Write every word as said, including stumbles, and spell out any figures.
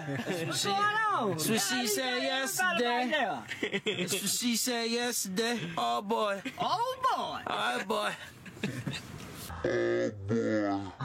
What's going on? That's what she said yesterday. That's what she said yesterday. Oh boy. Oh boy. Oh boy. Oh boy.